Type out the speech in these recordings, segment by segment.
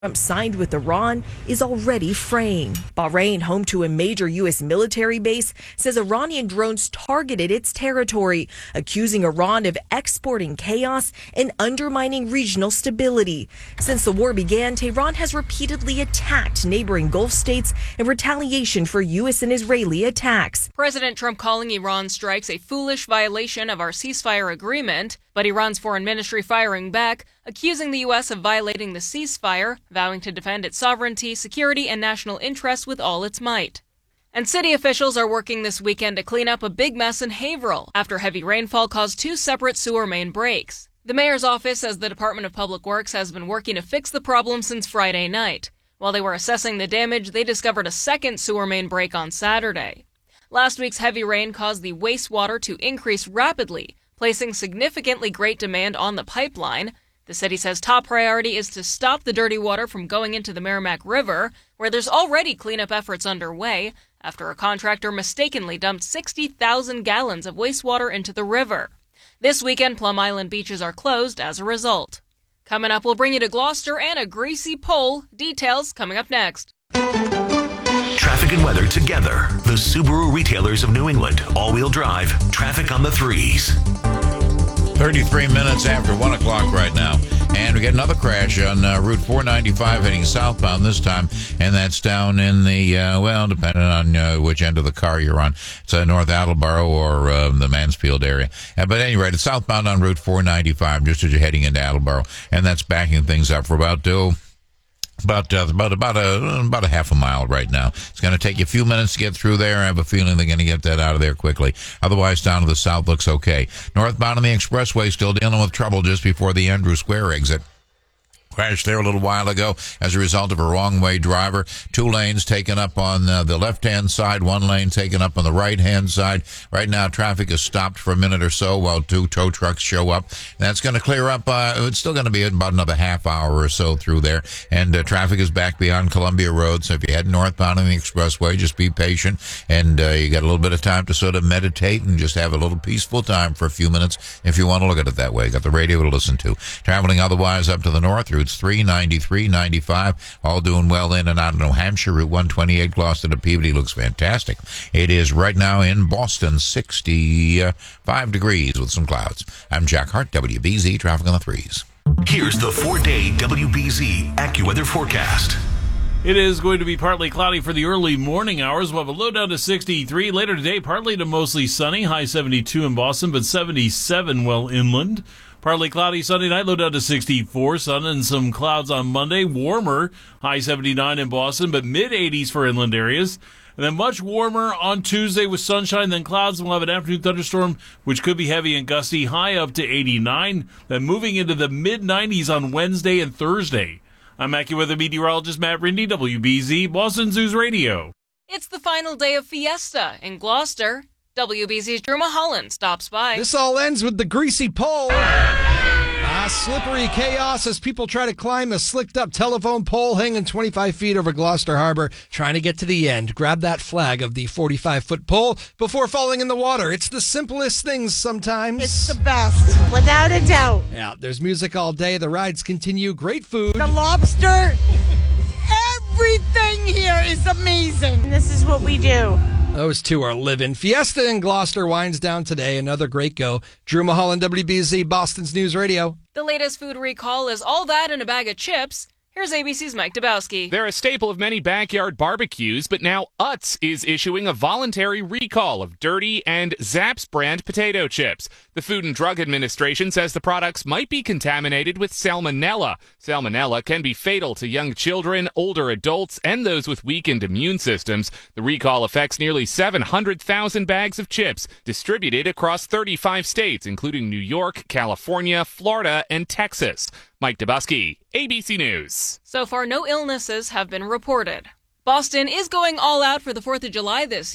Trump signed with Iran is already fraying. Bahrain, home to a major U.S. military base, says Iranian drones targeted its territory, accusing Iran of exporting chaos and undermining regional stability. Since the war began, Tehran has repeatedly attacked neighboring Gulf states in retaliation for U.S. and Israeli attacks. President Trump calling Iran strikes a foolish violation of our ceasefire agreement, but Iran's foreign ministry firing back, accusing the U.S. of violating the ceasefire, vowing to defend its sovereignty, security, and national interests with all its might. And city officials are working this weekend to clean up a big mess in Haverhill after heavy rainfall caused two separate sewer main breaks. The mayor's office says the Department of Public Works has been working to fix the problem since Friday night. While they were assessing the damage, they discovered a second sewer main break on Saturday. Last week's heavy rain caused the wastewater to increase rapidly, placing significantly great demand on the pipeline. The city says top priority is to stop the dirty water from going into the Merrimack River, where there's already cleanup efforts underway after a contractor mistakenly dumped 60,000 gallons of wastewater into the river. This weekend, Plum Island beaches are closed as a result. Coming up, we'll bring you to Gloucester and a greasy pole. Details coming up next. Traffic and weather together. The Subaru retailers of New England. All-wheel drive. Traffic on the threes. 33 minutes after 1 o'clock right now. And we get another crash on Route 495 heading southbound this time. And that's down in the, depending on which end of the car you're on. It's North Attleboro or the Mansfield area. But at any rate, it's southbound on Route 495 just as you're heading into Attleboro. And that's backing things up for about a half a mile right now. It's going to take you a few minutes to get through there. I have a feeling they're going to get that out of there quickly. Otherwise, down to the south looks okay. Northbound on the expressway still dealing with trouble just before the Andrew Square exit. Crashed there a little while ago as a result of a wrong-way driver. 2 lanes taken up on the left-hand side, 1 lane taken up on the right-hand side. Right now, traffic is stopped for a minute or so while 2 tow trucks show up. That's going to clear up. It's still going to be about another half hour or so through there. And traffic is back beyond Columbia Road. So if you head northbound on the expressway, just be patient. And you got a little bit of time to sort of meditate and just have a little peaceful time for a few minutes if you want to look at it that way. Got the radio to listen to. Traveling otherwise up to the north, Routes 3, 93, 95, all doing well in and out of New Hampshire. Route 128, Gloucester to Peabody looks fantastic. It is right now in Boston, 65 degrees with some clouds. I'm Jack Hart, WBZ, traffic on the threes. Here's the 4-day WBZ AccuWeather forecast. It is going to be partly cloudy for the early morning hours. We'll have a low down to 63. Later today, partly to mostly sunny. High 72 in Boston, but 77 well inland. Partly cloudy Sunday night, low down to 64. Sun and some clouds on Monday. Warmer, high 79 in Boston, but mid-80s for inland areas. And then much warmer on Tuesday with sunshine, then clouds. We'll have an afternoon thunderstorm, which could be heavy and gusty, high up to 89. Then moving into the mid-90s on Wednesday and Thursday. I'm AccuWeather meteorologist Matt Rindy, WBZ, Boston News Radio. It's the final day of Fiesta in Gloucester. WBZ's Drew Mulholland stops by. This all ends with the greasy pole. Slippery chaos as people try to climb a slicked-up telephone pole hanging 25 feet over Gloucester Harbor, trying to get to the end. Grab that flag of the 45-foot pole before falling in the water. It's the simplest things sometimes. It's the best, without a doubt. Yeah, there's music all day. The rides continue. Great food. The lobster. Everything here is amazing. This is what we do. Those two are living. Fiesta in Gloucester winds down today. Another great go. Drew Mulholland, WBZ, Boston's News Radio. The latest food recall is all that in a bag of chips. Here's ABC's Mike Dabowski. They're a staple of many backyard barbecues, but now Utz is issuing a voluntary recall of Dirty and Zapp's brand potato chips. The Food and Drug Administration says the products might be contaminated with salmonella. Salmonella can be fatal to young children, older adults, and those with weakened immune systems. The recall affects nearly 700,000 bags of chips distributed across 35 states, including New York, California, Florida, and Texas. Mike Dabowski, ABC News. So far, no illnesses have been reported. Boston is going all out for the 4th of July this year.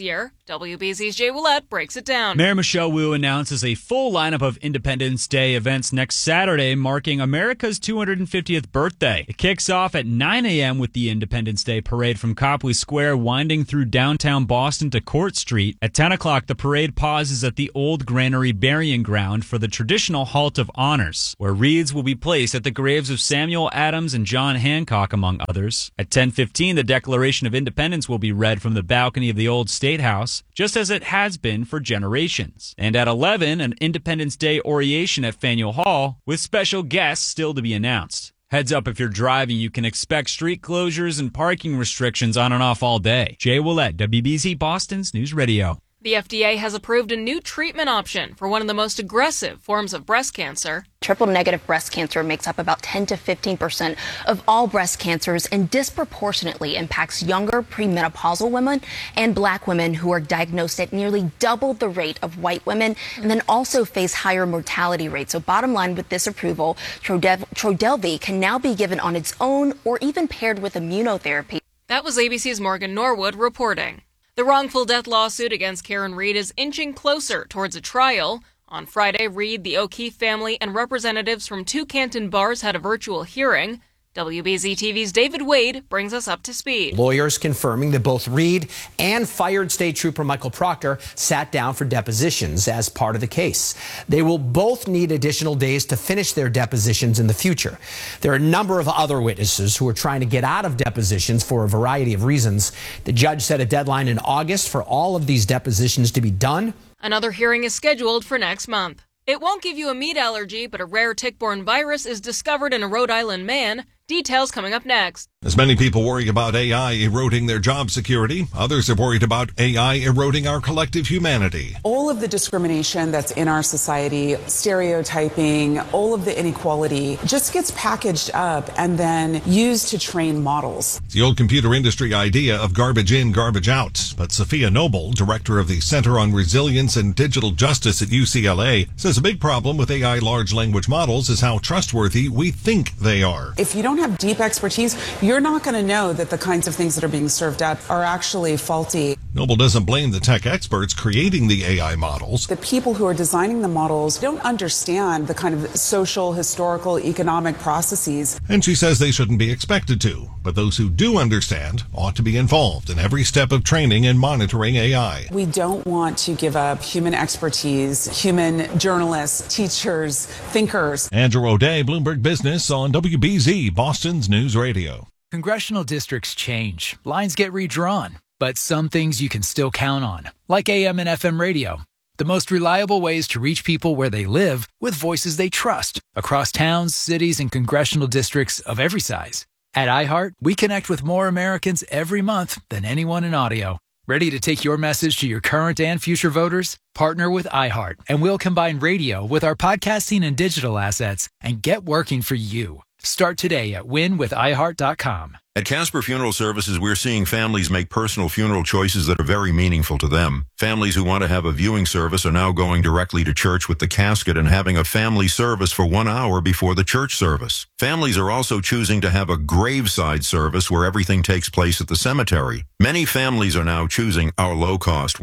WBZ's Jay Willett breaks it down. Mayor Michelle Wu announces a full lineup of Independence Day events next Saturday, marking America's 250th birthday. It kicks off at 9 a.m. with the Independence Day Parade from Copley Square, winding through downtown Boston to Court Street. At 10 o'clock, the parade pauses at the Old Granary Burying Ground for the traditional Halt of Honors, where wreaths will be placed at the graves of Samuel Adams and John Hancock, among others. At 10:15, the Declaration of Independence will be read from the balcony of the Old State House, just as it has been for generations. And at 11, an Independence Day oration at Faneuil Hall, with special guests still to be announced. Heads up, if you're driving, you can expect street closures and parking restrictions on and off all day. Jay Willett, WBZ Boston's News Radio. The FDA has approved a new treatment option for one of the most aggressive forms of breast cancer. Triple-negative breast cancer makes up about 10 to 15% of all breast cancers and disproportionately impacts younger premenopausal women and Black women who are diagnosed at nearly double the rate of white women and then also face higher mortality rates. So bottom line with this approval, Trodelvy can now be given on its own or even paired with immunotherapy. That was ABC's Morgan Norwood reporting. The wrongful death lawsuit against Karen Reed is inching closer towards a trial. On Friday, Reed, the O'Keefe family, and representatives from 2 Canton bars had a virtual hearing. WBZ-TV's David Wade brings us up to speed. Lawyers confirming that both Reed and fired State Trooper Michael Proctor sat down for depositions as part of the case. They will both need additional days to finish their depositions in the future. There are a number of other witnesses who are trying to get out of depositions for a variety of reasons. The judge set a deadline in August for all of these depositions to be done. Another hearing is scheduled for next month. It won't give you a meat allergy, but a rare tick-borne virus is discovered in a Rhode Island man. Details coming up next. As many people worry about AI eroding their job security, others are worried about AI eroding our collective humanity. All of the discrimination that's in our society, stereotyping, all of the inequality just gets packaged up and then used to train models. It's the old computer industry idea of garbage in, garbage out. But Sophia Noble, director of the Center on Resilience and Digital Justice at UCLA, says a big problem with AI large language models is how trustworthy we think they are. If you don't have deep expertise, you're not going to know that the kinds of things that are being served up are actually faulty. Noble doesn't blame the tech experts creating the AI models. The people who are designing the models don't understand the kind of social, historical, economic processes. And she says they shouldn't be expected to. But those who do understand ought to be involved in every step of training and monitoring AI. We don't want to give up human expertise, human journalists, teachers, thinkers. Andrew O'Day, Bloomberg Business on WBZ, Boston's News Radio. Congressional districts change. Lines get redrawn. But some things you can still count on, like AM and FM radio. The most reliable ways to reach people where they live with voices they trust across towns, cities, and congressional districts of every size. At iHeart, we connect with more Americans every month than anyone in audio. Ready to take your message to your current and future voters? Partner with iHeart, and we'll combine radio with our podcasting and digital assets and get working for you. Start today at winwithiheart.com. At Casper Funeral Services, we're seeing families make personal funeral choices that are very meaningful to them. Families who want to have a viewing service are now going directly to church with the casket and having a family service for 1 hour before the church service. Families are also choosing to have a graveside service where everything takes place at the cemetery. Many families are now choosing our low-cost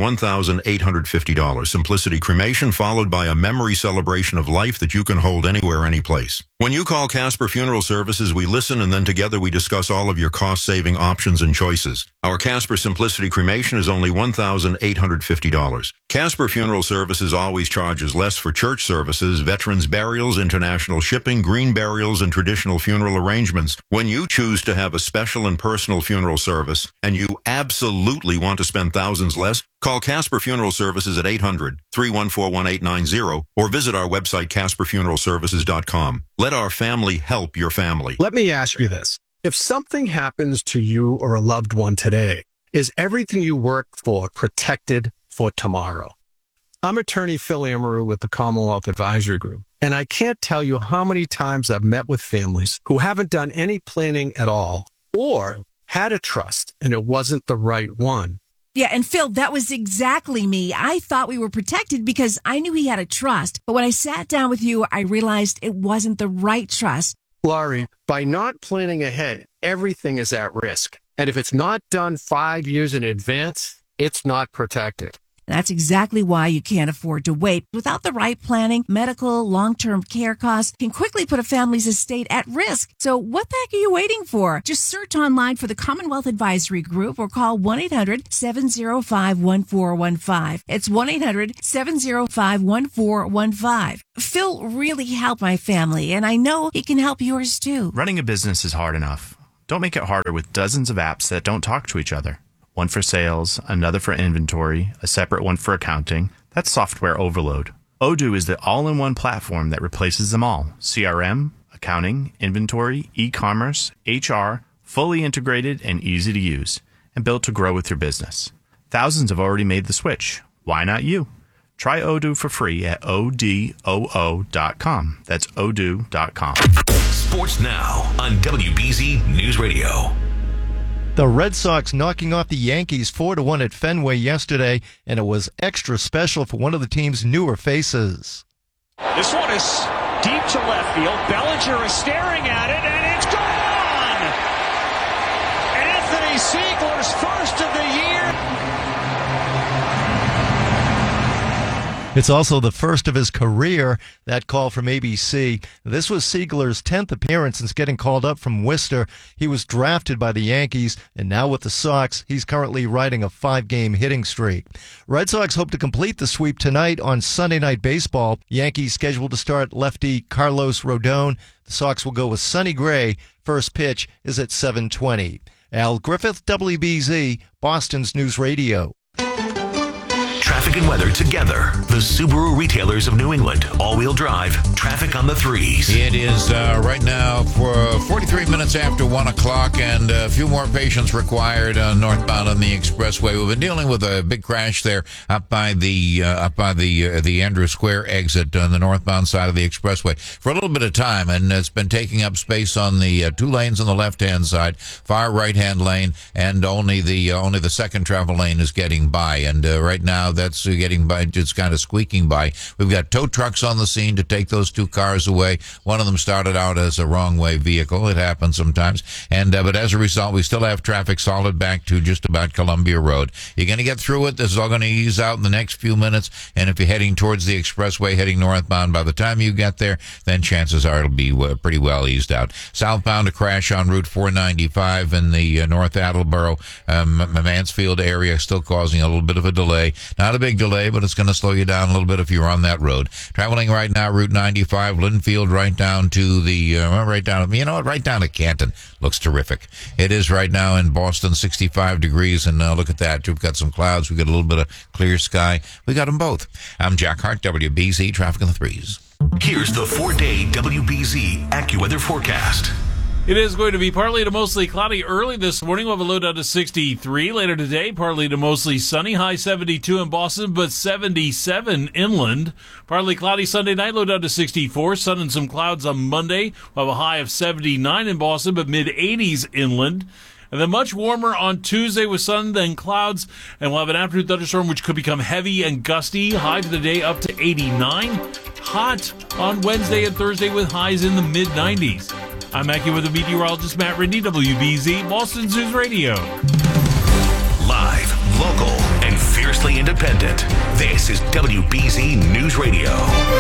$1,850 Simplicity Cremation, followed by a memory celebration of life that you can hold anywhere, anyplace. When you call Casper Funeral Services, we listen and then together we discuss all of your cost-saving options and choices. Our Casper Simplicity Cremation is only $1,850. Casper Funeral Services always charges less for church services, veterans burials, international shipping, green burials, and traditional funeral arrangements. When you choose to have a special and personal funeral service, and you absolutely want to spend thousands less, call Casper Funeral Services at 800-314-1890 or visit our website, CasperFuneralServices.com. Let our family help your family. Let me ask you this. If something happens to you or a loved one today, is everything you worked for protected for tomorrow? I'm attorney Phil Amaru with the Commonwealth Advisory Group, and I can't tell you how many times I've met with families who haven't done any planning at all or had a trust and it wasn't the right one. Yeah, and Phil, that was exactly me. I thought we were protected because I knew he had a trust. But when I sat down with you, I realized it wasn't the right trust. Laurie, by not planning ahead, everything is at risk. And if it's not done 5 years in advance, it's not protected. That's exactly why you can't afford to wait. Without the right planning, medical, long-term care costs can quickly put a family's estate at risk. So what the heck are you waiting for? Just search online for the Commonwealth Advisory Group or call 1-800-705-1415. It's 1-800-705-1415. Phil really helped my family, and I know he can help yours too. Running a business is hard enough. Don't make it harder with dozens of apps that don't talk to each other. One for sales, another for inventory, a separate one for accounting. That's software overload. Odoo is the all-in-one platform that replaces them all. CRM, accounting, inventory, e-commerce, HR, fully integrated and easy to use, and built to grow with your business. Thousands have already made the switch. Why not you? Try Odoo for free at odoo.com. That's odoo.com. Sports Now on WBZ News Radio. The Red Sox knocking off the Yankees 4-1 at Fenway yesterday, and it was extra special for one of the team's newer faces. This one is deep to left field. Bellinger is staring at it, and it's gone! Anthony Siegler's first of the year. It's also the first of his career, that call from ABC. This was Siegler's 10th appearance since getting called up from Worcester. He was drafted by the Yankees, and now with the Sox, he's currently riding a 5-game hitting streak. Red Sox hope to complete the sweep tonight on Sunday Night Baseball. Yankees scheduled to start lefty Carlos Rodon. The Sox will go with Sonny Gray. First pitch is at 7:20. Al Griffith, WBZ, Boston's News Radio. Traffic and weather together. The Subaru retailers of New England. All-wheel drive. Traffic on the threes. It is right now for 43 minutes after 1 o'clock, and a few more patience required northbound on the expressway. We've been dealing with a big crash there up by the Andrew Square exit on the northbound side of the expressway for a little bit of time, and it's been taking up space on the 2 lanes on the left-hand side, far right-hand lane, and only the second travel lane is getting by. And right now, that's getting by, just kind of squeaking by. We've got tow trucks on the scene to take those 2 cars away. One of them started out as a wrong-way vehicle. It happens sometimes. And but as a result, we still have traffic solid back to just about Columbia Road. You're going to get through it. This is all going to ease out in the next few minutes. And if you're heading towards the expressway, heading northbound, by the time you get there, then chances are it'll be pretty well eased out. Southbound, a crash on Route 495 in the North Attleboro, Mansfield area, still causing a little bit of a delay. Not a big delay, but it's going to slow you down a little bit if you're on that road. Traveling right now, Route 95, Linfield, right down to right down to Canton. Looks terrific. It is right now in Boston, 65 degrees, and look at that. We've got some clouds. We've got a little bit of clear sky. We got them both. I'm Jack Hart, WBZ, Traffic on the Threes. Here's the 4-day WBZ AccuWeather forecast. It is going to be partly to mostly cloudy early this morning. We'll have a low down to 63. Later today, partly to mostly sunny. High 72 in Boston, but 77 inland. Partly cloudy Sunday night, low down to 64. Sun and some clouds on Monday. We'll have a high of 79 in Boston, but mid-80s inland. And then much warmer on Tuesday with sun, then clouds. And we'll have an afternoon thunderstorm, which could become heavy and gusty. High for the day up to 89. Hot on Wednesday and Thursday with highs in the mid-90s. I'm AccuWeather meteorologist Matt Rindy, WBZ, Boston's News Radio. Live, local, and fiercely independent. This is WBZ News Radio.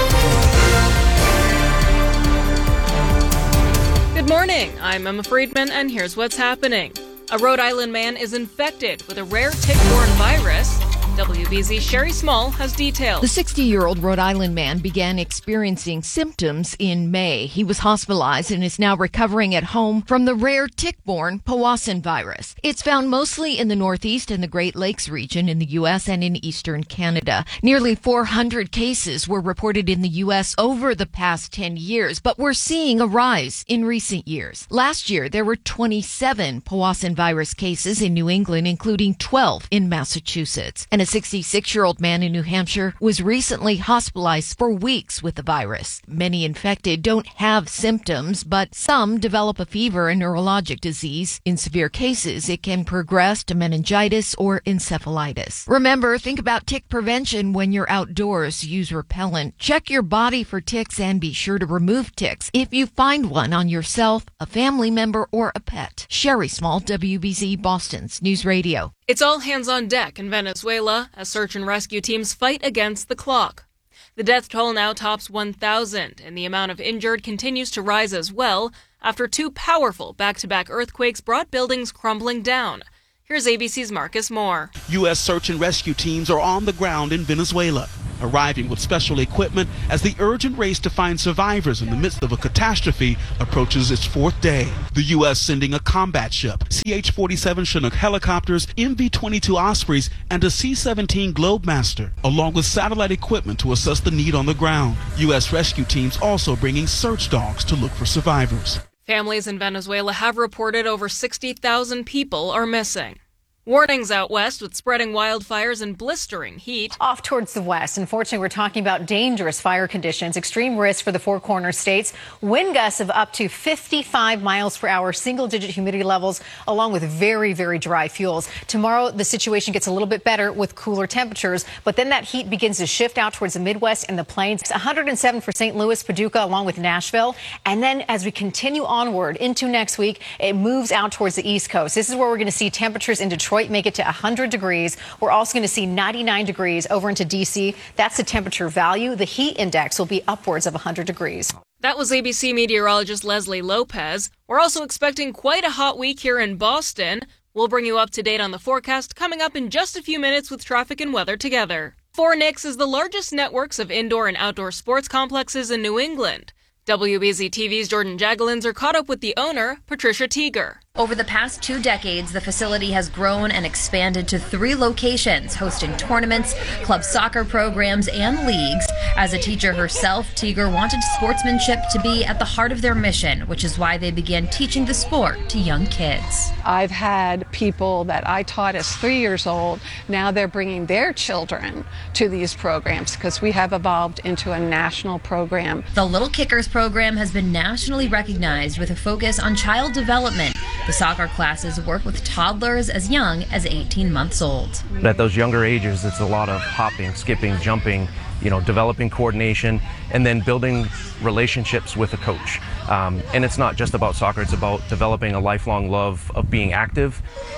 Good morning. I'm Emma Friedman, and here's what's happening. A Rhode Island man is infected with a rare tick-borne virus. WBZ's Sherry Small has details. The 60-year-old Rhode Island man began experiencing symptoms in May. He was hospitalized and is now recovering at home from the rare tick-borne Powassan virus. It's found mostly in the Northeast and the Great Lakes region in the U.S. and in eastern Canada. Nearly 400 cases were reported in the U.S. over the past 10 years, but we're seeing a rise in recent years. Last year, there were 27 Powassan virus cases in New England, including 12 in Massachusetts. And a 66-year-old man in New Hampshire was recently hospitalized for weeks with the virus. Many infected don't have symptoms, but some develop a fever and neurologic disease. In severe cases, it can progress to meningitis or encephalitis. Remember, think about tick prevention when you're outdoors. Use repellent. Check your body for ticks and be sure to remove ticks if you find one on yourself, a family member, or a pet. Sherry Small, WBZ Boston's News Radio. It's all hands on deck in Venezuela as search and rescue teams fight against the clock. The death toll now tops 1,000, and the amount of injured continues to rise as well after two powerful back-to-back earthquakes brought buildings crumbling down. Here's ABC's Marcus Moore. U.S. search and rescue teams are on the ground in Venezuela, arriving with special equipment as the urgent race to find survivors in the midst of a catastrophe approaches its fourth day. The U.S. sending a combat ship, CH-47 Chinook helicopters, MV-22 Ospreys, and a C-17 Globemaster, along with satellite equipment to assess the need on the ground. U.S. rescue teams also bringing search dogs to look for survivors. Families in Venezuela have reported over 60,000 people are missing. Warnings out west with spreading wildfires and blistering heat. Off towards the west. Unfortunately, we're talking about dangerous fire conditions, extreme risk for the Four Corners states. Wind gusts of up to 55 miles per hour, single-digit humidity levels, along with very, very dry fuels. Tomorrow, the situation gets a little bit better with cooler temperatures, but then that heat begins to shift out towards the Midwest and the plains. It's 107 for St. Louis, Paducah, along with Nashville. And then as we continue onward into next week, it moves out towards the East Coast. This is where we're going to see temperatures in Detroit make it to 100 degrees. We're also going to see 99 degrees over into D.C. That's the temperature value. The heat index will be upwards of 100 degrees. That was ABC meteorologist Leslie Lopez. We're also expecting quite a hot week here in Boston. We'll bring you up to date on the forecast coming up in just a few minutes with traffic and weather together. Fornix is the largest networks of indoor and outdoor sports complexes in New England. WBZ TV's Jordan Jagelins are caught up with the owner, Patricia Teager. Over the past 2 decades, the facility has grown and expanded to 3 locations, hosting tournaments, club soccer programs, and leagues. As a teacher herself, Teager wanted sportsmanship to be at the heart of their mission, which is why they began teaching the sport to young kids. I've had people that I taught as 3 years old. Now they're bringing their children to these programs because we have evolved into a national program. The Little Kickers program has been nationally recognized with a focus on child development. The soccer classes work with toddlers as young as 18 months old. At those younger ages, it's a lot of hopping, skipping, jumping, developing coordination, and then building relationships with a coach. And it's not just about soccer, it's about developing a lifelong love of being active.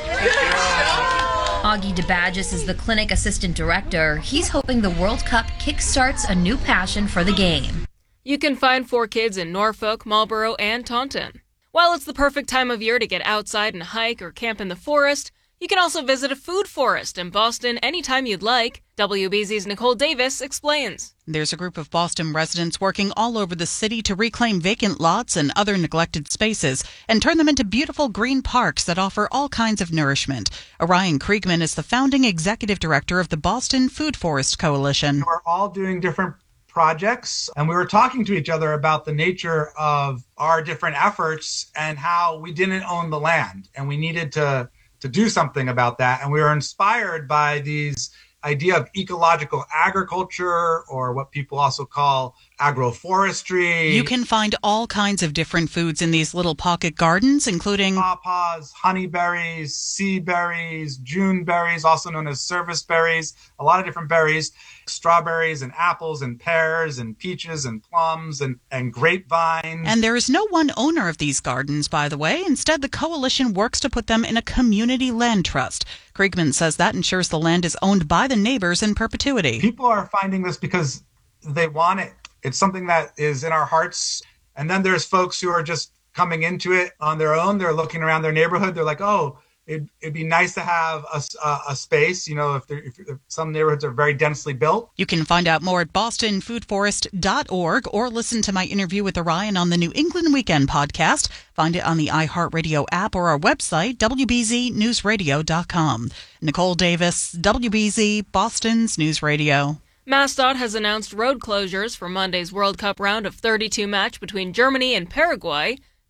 Augie DeBadges is the clinic assistant director. He's hoping the World Cup kickstarts a new passion for the game. You can find 4Kids in Norfolk, Marlborough, and Taunton. While it's the perfect time of year to get outside and hike or camp in the forest, you can also visit a food forest in Boston anytime you'd like. WBZ's Nicole Davis explains. There's a group of Boston residents working all over the city to reclaim vacant lots and other neglected spaces and turn them into beautiful green parks that offer all kinds of nourishment. Orion Kriegman is the founding executive director of the Boston Food Forest Coalition. We're all doing different projects, and we were talking to each other about the nature of our different efforts and how we didn't own the land, and we needed to do something about that. And we were inspired by these idea of ecological agriculture, or what people also call agroforestry. You can find all kinds of different foods in these little pocket gardens, including pawpaws, honeyberries, sea berries, June berries, also known as service berries, a lot of different berries, strawberries and apples and pears and peaches and plums and grapevines. And there is no one owner of these gardens, by the way. Instead, the coalition works to put them in a community land trust. Kriegman says that ensures the land is owned by the neighbors in perpetuity. People are finding this because they want it. It's something that is in our hearts. And then there's folks who are just coming into it on their own. They're looking around their neighborhood. They're like, oh, it'd be nice to have a space, if some neighborhoods are very densely built. You can find out more at bostonfoodforest.org or listen to my interview with Orion on the New England Weekend podcast. Find it on the iHeartRadio app or our website, WBZNewsRadio.com. Nicole Davis, WBZ, Boston's News Radio. MassDOT has announced road closures for Monday's World Cup round of 32 match between Germany and Paraguay.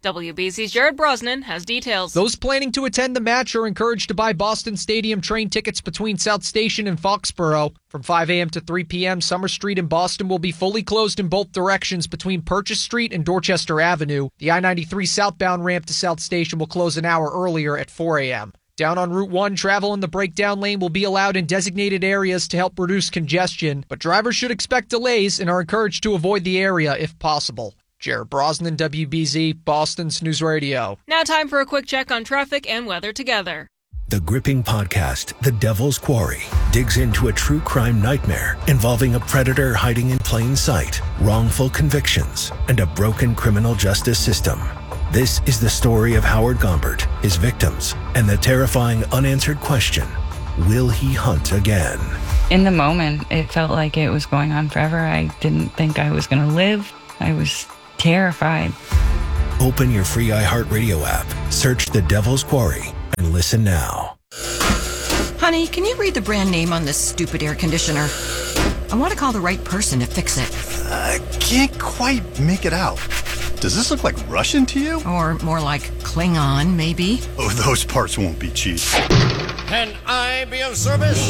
WBZ's Jared Brosnan has details. Those planning to attend the match are encouraged to buy Boston Stadium train tickets between South Station and Foxborough. From 5 a.m. to 3 p.m., Summer Street in Boston will be fully closed in both directions between Purchase Street and Dorchester Avenue. The I-93 southbound ramp to South Station will close an hour earlier at 4 a.m. Down on Route 1, travel in the breakdown lane will be allowed in designated areas to help reduce congestion, but drivers should expect delays and are encouraged to avoid the area if possible. Jared Brosnan, WBZ, Boston's News Radio. Now time for a quick check on traffic and weather together. The gripping podcast, The Devil's Quarry, digs into a true crime nightmare involving a predator hiding in plain sight, wrongful convictions, and a broken criminal justice system. This is the story of Howard Gombert, his victims, and the terrifying unanswered question, will he hunt again? In the moment, it felt like it was going on forever. I didn't think I was going to live. I was terrified. Open your free iHeartRadio app, search The Devil's Quarry, and listen now. Honey, can you read the brand name on this stupid air conditioner? I want to call the right person to fix it. I can't quite make it out. Does this look like Russian to you? Or more like Klingon, maybe? Oh, those parts won't be cheap. Can I be of service?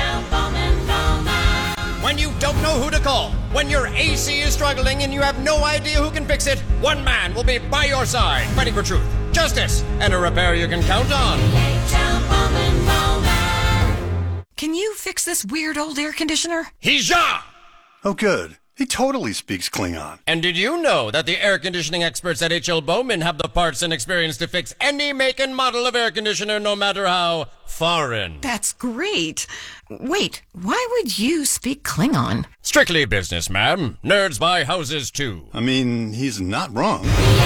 When you don't know who to call, when your AC is struggling and you have no idea who can fix it, one man will be by your side, fighting for truth, justice, and a repair you can count on. Can you fix this weird old air conditioner? Hija! Oh, good. He totally speaks Klingon. And did you know that the air conditioning experts at H.L. Bowman have the parts and experience to fix any make and model of air conditioner, no matter how foreign? That's great. Wait, why would you speak Klingon? Strictly business, ma'am. Nerds buy houses, too. I mean, he's not wrong.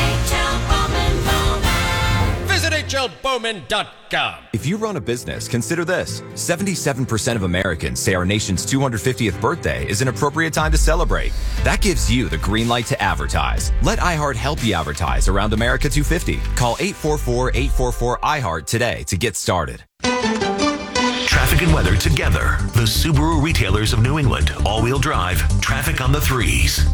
Visit hlbowman.com. If you run a business, consider this. 77% of Americans say our nation's 250th birthday is an appropriate time to celebrate. That gives you the green light to advertise. Let iHeart help you advertise around America 250. Call 844-844-iHeart today to get started. Traffic and weather together. The Subaru retailers of New England. All-wheel drive. Traffic on the threes.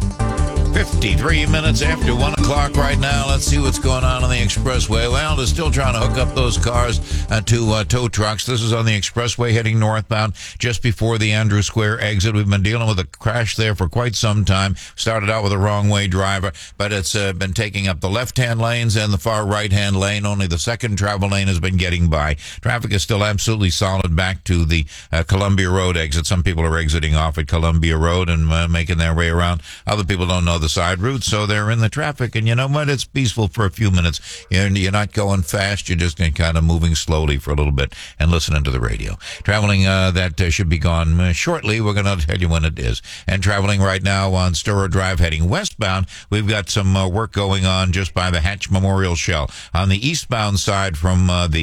53 minutes after 1 o'clock right now. Let's see what's going on the expressway. Well, they're still trying to hook up those cars to tow trucks. This is on the expressway heading northbound just before the Andrew Square exit. We've been dealing with a crash there for quite some time. Started out with a wrong-way driver, but it's been taking up the left-hand lanes and the far right-hand lane. Only the second travel lane has been getting by. Traffic is still absolutely solid back to the Columbia Road exit. Some people are exiting off at Columbia Road and making their way around. Other people don't know the side route, so they're in the traffic. And you know what? It's peaceful for a few minutes. You're not going fast. You're just kind of moving slowly for a little bit and listening to the radio. Traveling that should be gone shortly. We're going to tell you when it is. And traveling right now on Sturrow Drive heading westbound, we've got some work going on just by the Hatch Memorial Shell. On the eastbound side from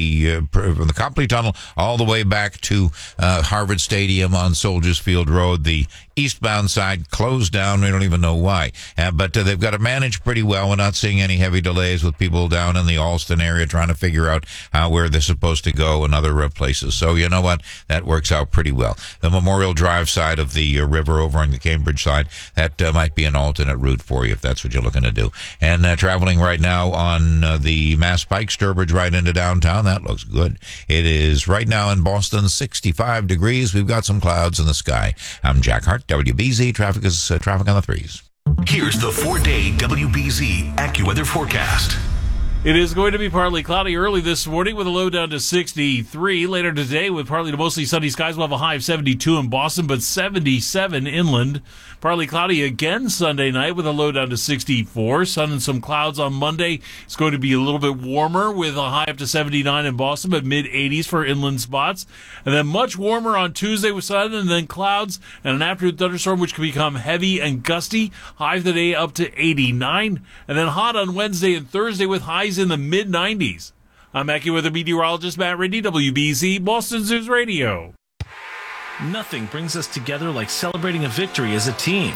the Copley Tunnel all the way back to Harvard Stadium on Soldiers Field Road, the eastbound side closed down. We don't even know why. But they've got it managed pretty well. We're not seeing any heavy delays with people down in the Alston area trying to figure out where they're supposed to go and other places. So you know what? That works out pretty well. The Memorial Drive side of the river over on the Cambridge side, that might be an alternate route for you if that's what you're looking to do. And traveling right now on the Mass Pike, Sturbridge right into downtown, that looks good. It is right now in Boston 65 degrees. We've got some clouds in the sky. I'm Jack Hart, WBZ. Traffic is traffic on the threes. Here's the 4-day WBZ AccuWeather forecast. It is going to be partly cloudy early this morning with a low down to 63. Later today with partly to mostly sunny skies. We'll have a high of 72 in Boston, but 77 inland. Partly cloudy again Sunday night with a low down to 64. Sun and some clouds on Monday. It's going to be a little bit warmer with a high up to 79 in Boston, but mid-80s for inland spots. And then much warmer on Tuesday with sun and then clouds and an afternoon thunderstorm which can become heavy and gusty. High today up to 89. And then hot on Wednesday and Thursday with highs in the mid-90s. I'm AccuWeather meteorologist Matt Ridley, WBZ, Boston News Radio. Nothing brings us together like celebrating a victory as a team.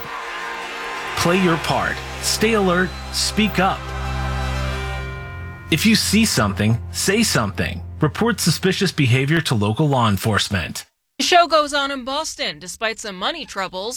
Play your part. Stay alert. Speak up. If you see something, say something. Report suspicious behavior to local law enforcement. The show goes on in Boston despite some money troubles.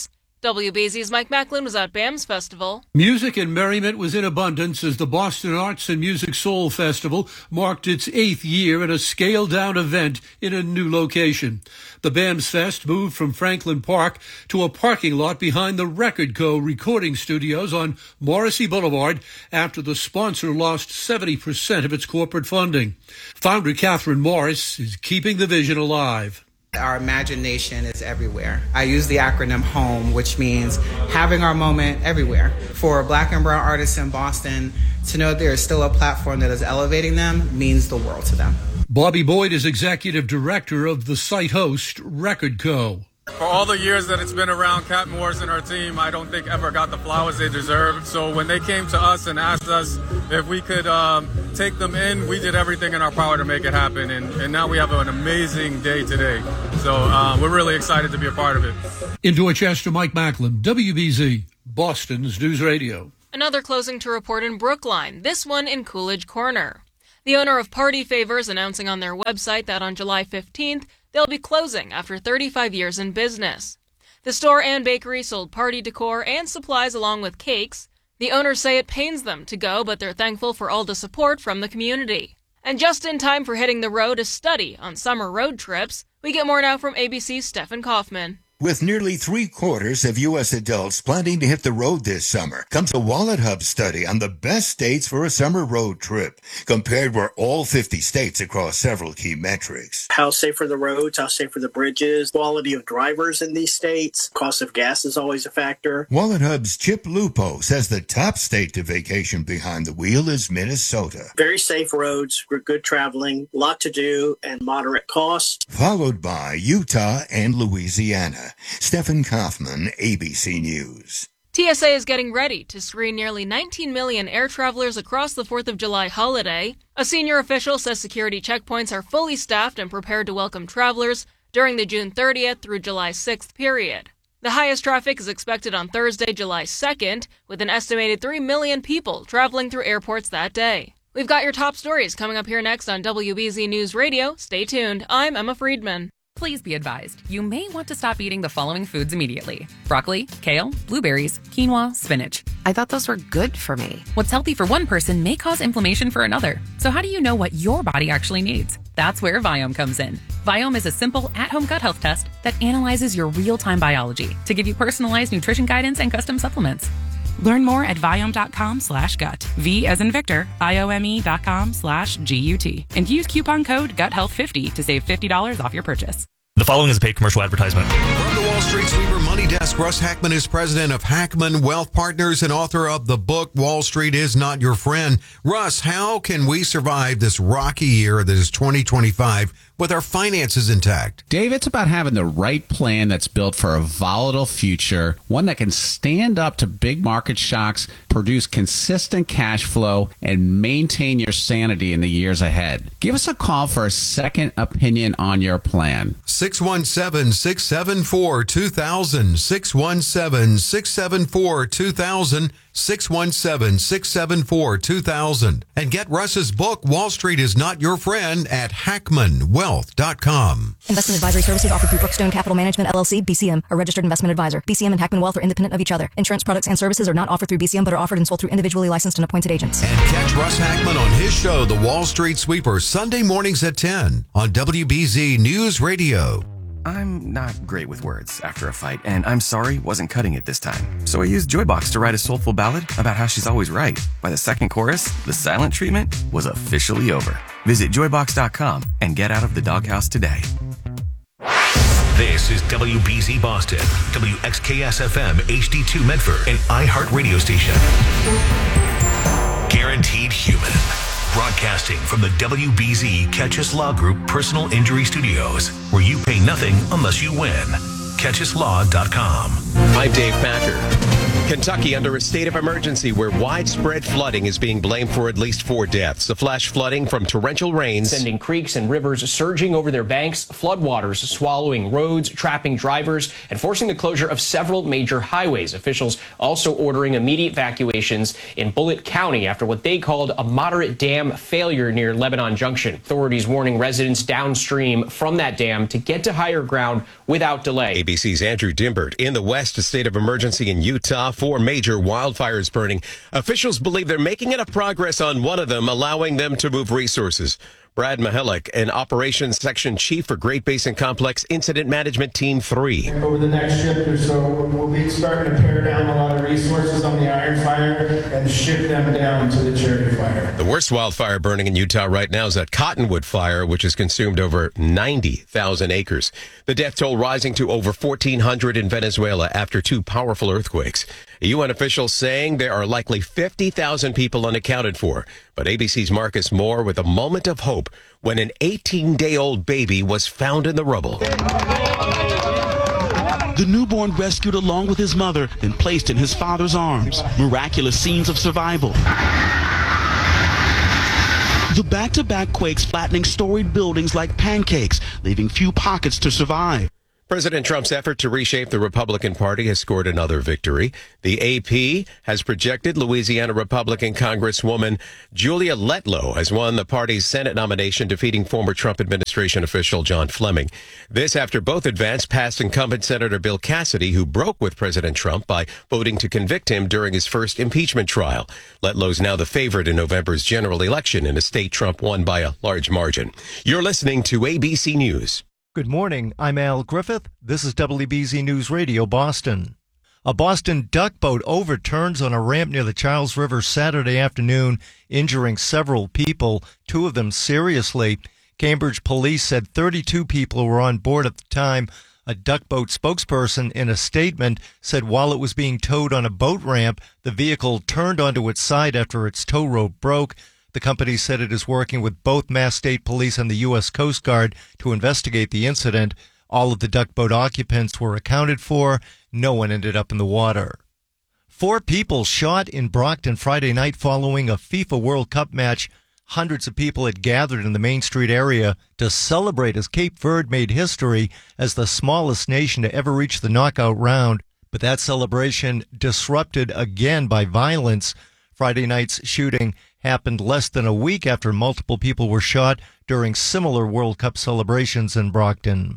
WBZ's Mike Macklin was at BAM's festival. Music and merriment was in abundance as the Boston Arts and Music Soul Festival marked its 8th year in a scaled-down event in a new location. The BAM's Fest moved from Franklin Park to a parking lot behind the Record Co. recording studios on Morrissey Boulevard after the sponsor lost 70% of its corporate funding. Founder Catherine Morris is keeping the vision alive. Our imagination is everywhere. I use the acronym HOME, which means having our moment everywhere. For Black and brown artists in Boston, to know there is still a platform that is elevating them means the world to them. Bobby Boyd is executive director of the site host, Record Co. For all the years that it's been around, Cat Morris and her team, I don't think ever got the flowers they deserved. So when they came to us and asked us if we could take them in, we did everything in our power to make it happen. And now we have an amazing day today. So we're really excited to be a part of it. In Dorchester, Mike Macklin, WBZ, Boston's News Radio. Another closing to report in Brookline, this one in Coolidge Corner. The owner of Party Favors announcing on their website that on July 15th, they'll be closing after 35 years in business. The store and bakery sold party decor and supplies along with cakes. The owners say it pains them to go, but they're thankful for all the support from the community. And just in time for hitting the road to study on summer road trips, we get more now from ABC's Stephen Kaufman. With nearly 3/4 of U.S. adults planning to hit the road this summer, comes a Wallet Hub study on the best states for a summer road trip, compared with all 50 states across several key metrics. How safe are the roads? How safe are the bridges? Quality of drivers in these states? Cost of gas is always a factor. Wallet Hub's Chip Lupo says the top state to vacation behind the wheel is Minnesota. Very safe roads, good traveling, lot to do, and moderate cost. Followed by Utah and Louisiana. Stephen Kaufman, ABC News. TSA is getting ready to screen nearly 19 million air travelers across the 4th of July holiday. A senior official says security checkpoints are fully staffed and prepared to welcome travelers during the June 30th through July 6th period. The highest traffic is expected on Thursday, July 2nd, with an estimated 3 million people traveling through airports that day. We've got your top stories coming up here next on WBZ News Radio. Stay tuned. I'm Emma Friedman. Please be advised, you may want to stop eating the following foods immediately: broccoli, kale, blueberries, quinoa, spinach. I thought those were good for me. What's healthy for one person may cause inflammation for another. So how do you know what your body actually needs? That's where Viome comes in. Viome is a simple at-home gut health test that analyzes your real-time biology to give you personalized nutrition guidance and custom supplements. Learn more at Viome.com/gut. V as in Victor, IOME.com/GUT. And use coupon code GUTHEALTH50 to save $50 off your purchase. The following is a paid commercial advertisement. From the Wall Street Sweeper Money Desk, Russ Hackman is president of Hackman Wealth Partners and author of the book, Wall Street is Not Your Friend. Russ, how can we survive this rocky year that is 2025 with our finances intact? Dave, it's about having the right plan that's built for a volatile future, one that can stand up to big market shocks, produce consistent cash flow, and maintain your sanity in the years ahead. Give us a call for a second opinion on your plan. 617-674-2000, 617-674-2000, 617-674-2000. And get Russ's book, Wall Street is Not Your Friend, at HackmanWealth.com. Investment advisory services offered through Brookstone Capital Management, LLC, BCM, a registered investment advisor. BCM and Hackman Wealth are independent of each other. Insurance products and services are not offered through BCM, but are offered and sold through individually licensed and appointed agents. And catch Russ Hackman on his show, The Wall Street Sweeper, Sunday mornings at 10 on WBZ News Radio. I'm not great with words after a fight, and I'm sorry wasn't cutting it this time. So I used Joybox to write a soulful ballad about how she's always right. By the second chorus, the silent treatment was officially over. Visit Joybox.com and get out of the doghouse today. This is WBZ Boston, WXKS-FM HD2 Medford, and iHeart Radio Station. Guaranteed Human. Broadcasting from the WBZ Catchus Law Group Personal Injury Studios, where you pay nothing unless you win. CatchusLaw.com. I'm Dave Packer. Kentucky under a state of emergency where widespread flooding is being blamed for at least 4 deaths. The flash flooding from torrential rains, sending creeks and rivers surging over their banks, floodwaters swallowing roads, trapping drivers, and forcing the closure of several major highways. Officials also ordering immediate evacuations in Bullitt County after what they called a moderate dam failure near Lebanon Junction. Authorities warning residents downstream from that dam to get to higher ground without delay. ABC's Andrew Dimbert. In the West, a state of emergency in Utah, 4 major wildfires burning. Officials believe they're making enough progress on one of them, allowing them to move resources. Brad Mihalik, an operations section chief for Great Basin Complex Incident Management Team 3. Over the next shift or so, we'll be starting to pare down a lot of resources on the Iron Fire and shift them down to the Cherry Fire. The worst wildfire burning in Utah right now is that Cottonwood Fire, which has consumed over 90,000 acres. The death toll rising to over 1,400 in Venezuela after 2 powerful earthquakes. A UN official saying there are likely 50,000 people unaccounted for. But ABC's Marcus Moore with a moment of hope when an 18-day-old baby was found in the rubble. The newborn rescued along with his mother, then placed in his father's arms. Miraculous scenes of survival. The back-to-back quakes flattening storied buildings like pancakes, leaving few pockets to survive. President Trump's effort to reshape the Republican Party has scored another victory. The AP has projected Louisiana Republican Congresswoman Julia Letlow has won the party's Senate nomination, defeating former Trump administration official John Fleming. This after both advanced past incumbent Senator Bill Cassidy, who broke with President Trump by voting to convict him during his first impeachment trial. Letlow's now the favorite in November's general election in a state Trump won by a large margin. You're listening to ABC News. Good morning, I'm Al Griffith. This is WBZ News Radio, Boston. A Boston duck boat overturns on a ramp near the Charles River Saturday afternoon, injuring several people, 2 of them seriously. Cambridge police said 32 people were on board at the time. A duck boat spokesperson in a statement said while it was being towed on a boat ramp, the vehicle turned onto its side after its tow rope broke. The company said it is working with both Mass State Police and the U.S. Coast Guard to investigate the incident. All of the duck boat occupants were accounted for. No one ended up in the water. 4 people shot in Brockton Friday night following a FIFA World Cup match. Hundreds of people had gathered in the Main Street area to celebrate as Cape Verde made history as the smallest nation to ever reach the knockout round. But that celebration disrupted again by violence. Friday night's shooting happened less than a week after multiple people were shot during similar World Cup celebrations in Brockton.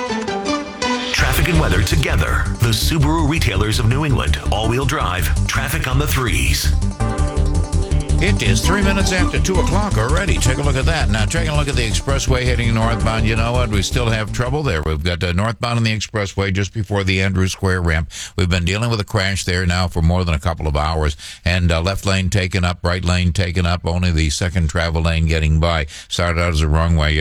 Traffic and weather together. The Subaru retailers of New England. All-wheel drive. Traffic on the 3s. It is 3 minutes after 2 o'clock already. Take a look at that. Now, taking a look at the expressway heading northbound. You know what? We still have trouble there. We've got northbound on the expressway just before the Andrews Square ramp. We've been dealing with a crash there now for more than a couple of hours. And left lane taken up, right lane taken up. Only the second travel lane getting by. Started out as a wrong way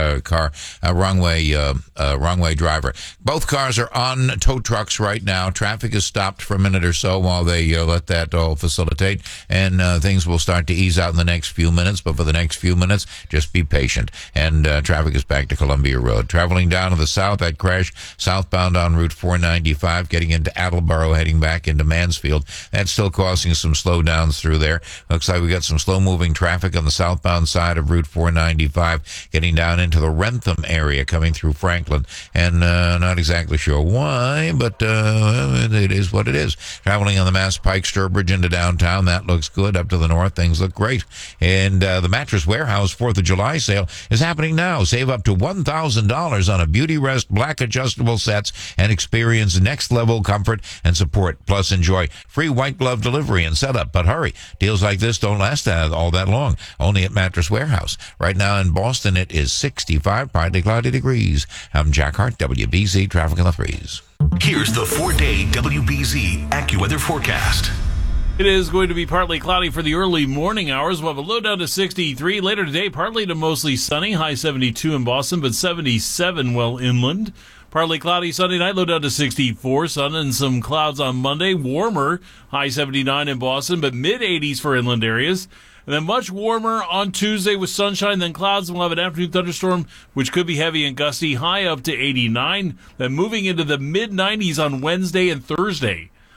wrong way driver. Both cars are on tow trucks right now. Traffic is stopped for a minute or so while they let that all facilitate. And things will start to ease out in the next few minutes, but for the next few minutes, just be patient. And traffic is back to Columbia Road. Traveling down to the south, that crash southbound on Route 495, getting into Attleboro, heading back into Mansfield. That's still causing some slowdowns through there. Looks like we got some slow-moving traffic on the southbound side of Route 495, getting down into the Wrentham area, coming through Franklin. And not exactly sure why, but it is what it is. Traveling on the Mass Pike Sturbridge into downtown, that looks good. Up to the north, things look great. And the Mattress Warehouse 4th of July sale is happening now. Save up to $1,000 on a Beauty Rest black adjustable sets and experience next level comfort and support. Plus enjoy free white glove delivery and setup. But hurry, deals like this don't last all that long. Only at Mattress Warehouse. Right now in Boston, it is 65, partly cloudy degrees. I'm Jack Hart, WBZ Traffic on the 3s. Here's the 4-day WBZ AccuWeather forecast. It is going to be partly cloudy for the early morning hours. We'll have a low down to 63. Later today, partly to mostly sunny. High 72 in Boston, but 77 well inland. Partly cloudy Sunday night, low down to 64. Sun and some clouds on Monday. Warmer, high 79 in Boston, but mid-80s for inland areas. And then much warmer on Tuesday with sunshine, then clouds. We'll have an afternoon thunderstorm, which could be heavy and gusty, high up to 89. Then moving into the mid-90s on Wednesday and Thursday.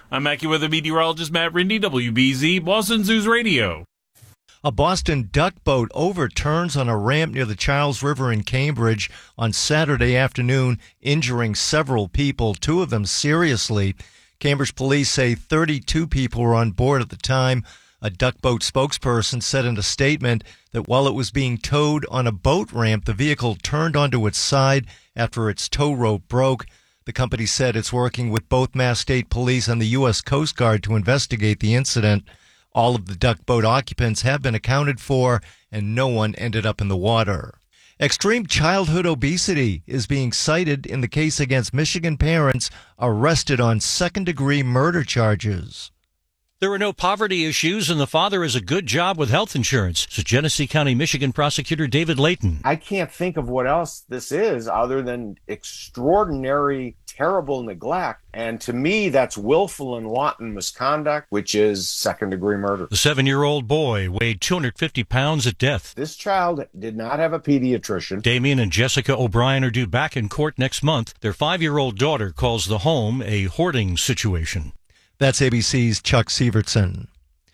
I'm AccuWeather meteorologist Matt Rindy, WBZ, Boston's News Radio. A Boston duck boat overturns on a ramp near the Charles River in Cambridge on Saturday afternoon, injuring several people, two of them seriously. Cambridge police say 32 people were on board at the time. A duck boat spokesperson said in a statement that while it was being towed on a boat ramp, the vehicle turned onto its side after its tow rope broke. The company said it's working with both Mass State Police and the U.S. Coast Guard to investigate the incident. All of the duck boat occupants have been accounted for, and no one ended up in the water. Extreme childhood obesity is being cited in the case against Michigan parents arrested on second-degree murder charges. There are no poverty issues, and the father has a good job with health insurance, says Genesee County, Michigan prosecutor David Layton. I can't think of what else this is other than extraordinary, terrible neglect. And to me, that's willful and wanton misconduct, which is second-degree murder. The 7-year-old boy weighed 250 pounds at death. This child did not have a pediatrician. Damien and Jessica O'Brien are due back in court next month. Their 5-year-old daughter calls the home a hoarding situation. That's ABC's Chuck Sievertson.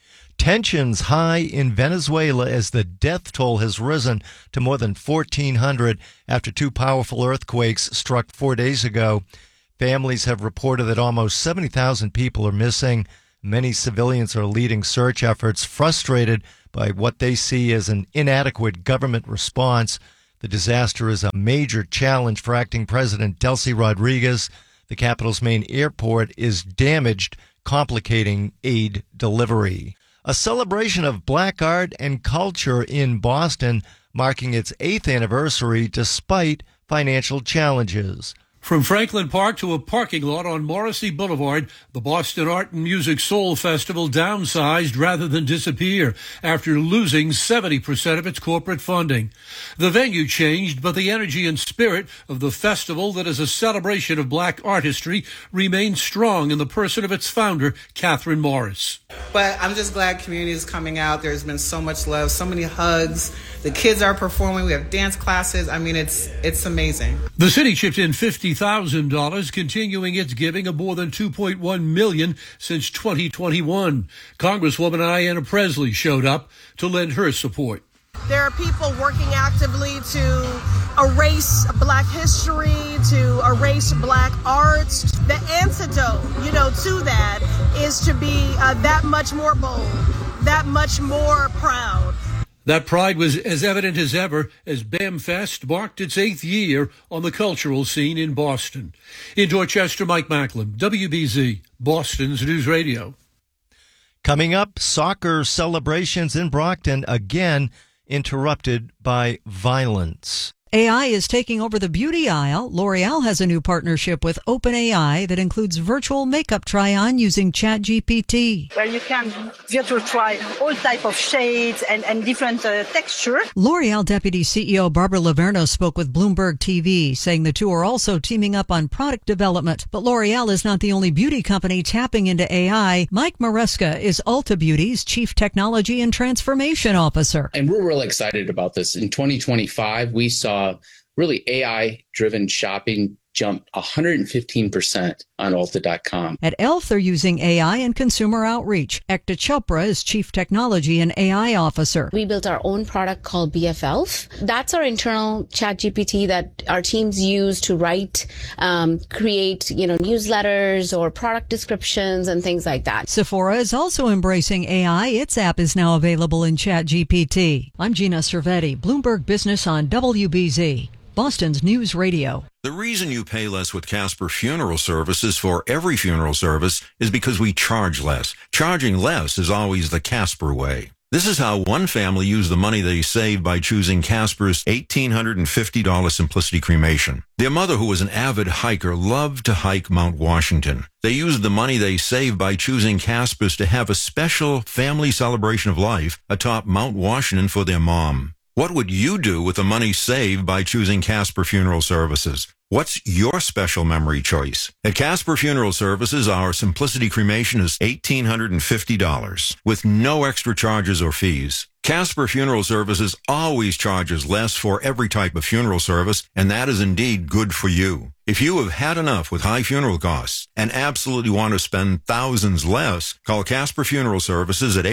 Tensions high in Venezuela as the death toll has risen to more than 1,400 after two powerful earthquakes struck 4 days ago. Families have reported that almost 70,000 people are missing. Many civilians are leading search efforts, frustrated by what they see as an inadequate government response. The disaster is a major challenge for acting President Delcy Rodriguez. The capital's main airport is damaged, complicating aid delivery. A celebration of black art and culture in Boston, marking its 8th anniversary despite financial challenges. From Franklin Park to a parking lot on Morrissey Boulevard, the Boston Art and Music Soul Festival downsized rather than disappear after losing 70% of its corporate funding. The venue changed, but the energy and spirit of the festival that is a celebration of black artistry remains strong in the person of its founder, Catherine Morris. But I'm just glad community is coming out. There's been so much love, so many hugs. The kids are performing. We have dance classes. I mean, it's amazing. The city chipped in $50,000, continuing its giving of more than $2.1 million since 2021. Congresswoman Ayanna Presley showed up to lend her support. There are people working actively to erase black history, to erase black arts. The antidote, to that is to be that much more bold, that much more proud. That pride was as evident as ever as BAMFest marked its 8th year on the cultural scene in Boston. In Dorchester, Mike Macklin, WBZ, Boston's News Radio. Coming up, soccer celebrations in Brockton again interrupted by violence. AI is taking over the beauty aisle. L'Oreal has a new partnership with OpenAI that includes virtual makeup try-on using ChatGPT. Where you can virtual try all type of shades and different texture. L'Oreal Deputy CEO Barbara Laverno spoke with Bloomberg TV, saying the two are also teaming up on product development. But L'Oreal is not the only beauty company tapping into AI. Mike Maresca is Ulta Beauty's Chief Technology and Transformation Officer. And we're really excited about this. In 2025, we saw really AI-driven shopping jumped 115% on Ulta.com. At e.l.f., they're using AI and consumer outreach. Ekta Chopra is Chief Technology and AI Officer. We built our own product called BFElf. That's our internal ChatGPT that our teams use to write, create, newsletters or product descriptions and things like that. Sephora is also embracing AI. Its app is now available in ChatGPT. I'm Gina Cervetti, Bloomberg Business on WBZ, Boston's News Radio. The reason you pay less with Casper Funeral Services for every funeral service is because we charge less. Charging less is always the Casper way. This is how one family used the money they saved by choosing Casper's $1,850 Simplicity Cremation. Their mother, who was an avid hiker, loved to hike Mount Washington. They used the money they saved by choosing Casper's to have a special family celebration of life atop Mount Washington for their mom. What would you do with the money saved by choosing Casper Funeral Services? What's your special memory choice? At Casper Funeral Services, our Simplicity cremation is $1,850 with no extra charges or fees. Casper Funeral Services always charges less for every type of funeral service, and that is indeed good for you. If you have had enough with high funeral costs and absolutely want to spend thousands less, call Casper Funeral Services at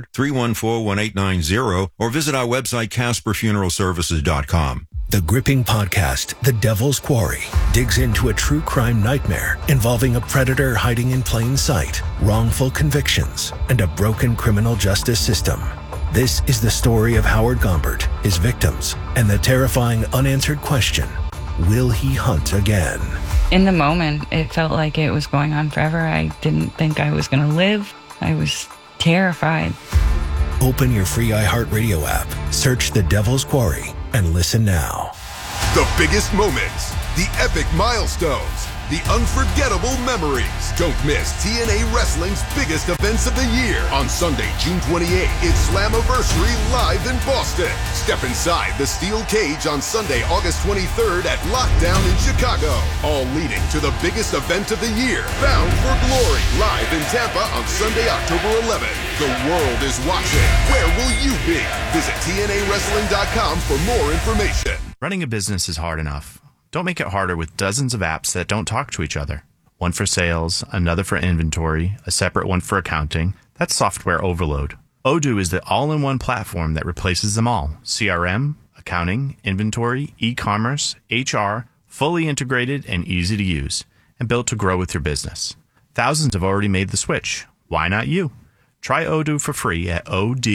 800-314-1890 or visit our website, CasperFuneralServices.com. The gripping podcast, The Devil's Quarry, digs into a true crime nightmare involving a predator hiding in plain sight, wrongful convictions, and a broken criminal justice system. This is the story of Howard Gombert, his victims, and the terrifying unanswered question, will he hunt again? In the moment, it felt like it was going on forever. I didn't think I was going to live. I was terrified. Open your free iHeartRadio app, search The Devil's Quarry, and listen now. The biggest moments, the epic milestones, the unforgettable memories. Don't miss TNA Wrestling's biggest events of the year. On Sunday, June 28th, it's Slammiversary live in Boston. Step inside the steel cage on Sunday, August 23rd at Lockdown in Chicago. All leading to the biggest event of the year, Bound for Glory, live in Tampa on Sunday, October 11th. The world is watching. Where will you be? Visit TNAWrestling.com for more information. Running a business is hard enough. Don't make it harder with dozens of apps that don't talk to each other. One for sales, another for inventory, a separate one for accounting. That's software overload. Odoo is the all-in-one platform that replaces them all. CRM, accounting, inventory, e-commerce, HR, fully integrated and easy to use, and built to grow with your business. Thousands have already made the switch. Why not you? Try Odoo for free at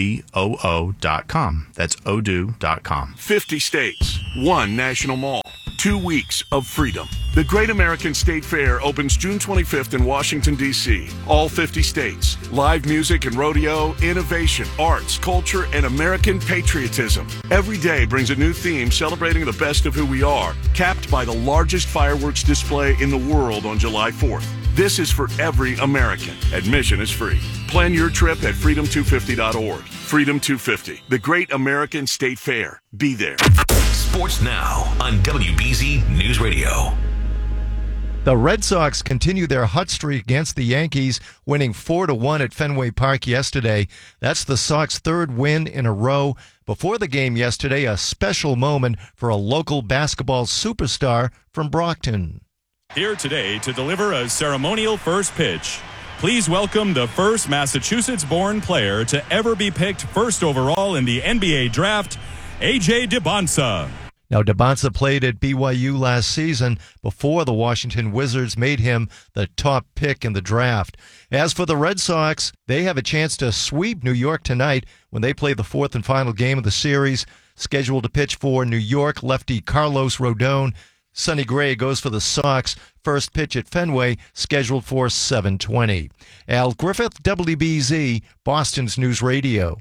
odoo.com. That's odoo.com. 50 states, one national mall, 2 weeks of freedom. The Great American State Fair opens June 25th in Washington, D.C. All 50 states. Live music and rodeo, innovation, arts, culture, and American patriotism. Every day brings a new theme celebrating the best of who we are, capped by the largest fireworks display in the world on July 4th. This is for every American. Admission is free. Plan your trip at freedom250.org. Freedom 250, the Great American State Fair. Be there. Sports now on WBZ News Radio. The Red Sox continue their hot streak against the Yankees, winning 4-1 at Fenway Park yesterday. That's the Sox' third win in a row. Before the game yesterday, a special moment for a local basketball superstar from Brockton. Here today to deliver a ceremonial first pitch. Please welcome the first Massachusetts-born player to ever be picked first overall in the NBA draft, A.J. Dybantsa. Now, Dybantsa played at BYU last season before the Washington Wizards made him the top pick in the draft. As for the Red Sox, they have a chance to sweep New York tonight when they play the fourth and final game of the series. Scheduled to pitch for New York, lefty Carlos Rodon. Sonny Gray goes for the Sox. First pitch at Fenway, scheduled for 7:20. Al Griffith, WBZ, Boston's News Radio.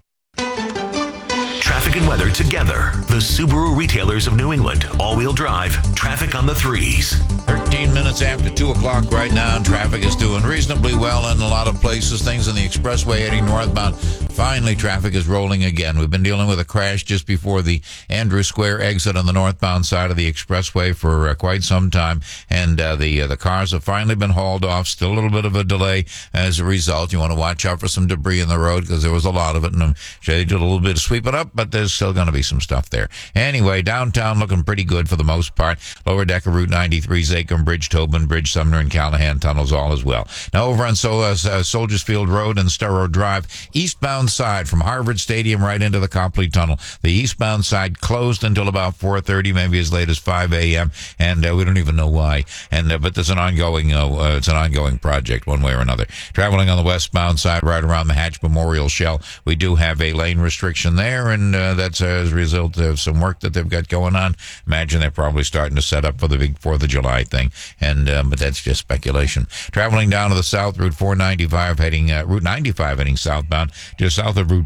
Traffic and weather together. The Subaru retailers of New England. All-wheel drive. Traffic on the threes. 13 minutes after 2 o'clock right now, and traffic is doing reasonably well in a lot of places. Things on the expressway heading northbound. Finally, traffic is rolling again. We've been dealing with a crash just before the Andrews Square exit on the northbound side of the expressway for quite some time, and the cars have finally been hauled off. Still a little bit of a delay as a result. You want to watch out for some debris in the road because there was a lot of it, and I'm sure they did a little bit of sweeping up, but there's still going to be some stuff there. Anyway, downtown looking pretty good for the most part. Lower deck of Route 93, Zachem Bridge, Tobin Bridge, Sumner and Callahan tunnels all as well. Now over on Soldiers Field Road and Storrow Drive, eastbound side from Harvard Stadium right into the Copley Tunnel. The eastbound side closed until about 4:30, maybe as late as 5 a.m., and we don't even know why. And but there's an ongoing it's an ongoing project one way or another. Traveling on the westbound side right around the Hatch Memorial Shell, we do have a lane restriction there, and that's as a result of some work that they've got going on. Imagine they're probably starting to set up for the big 4th of July thing, and but that's just speculation. Traveling down to the south, Route 495 heading Route 95 heading southbound, just south of Route